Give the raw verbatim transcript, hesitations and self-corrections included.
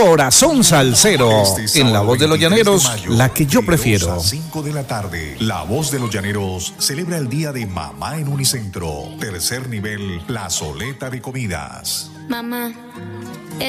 Corazón Salsero. Este En la voz de los llaneros, veintitrés de mayo, la que yo de prefiero. dos a cinco de la tarde, La Voz de los Llaneros celebra el Día de Mamá en Unicentro. Tercer nivel, plazoleta de comidas. Mamá,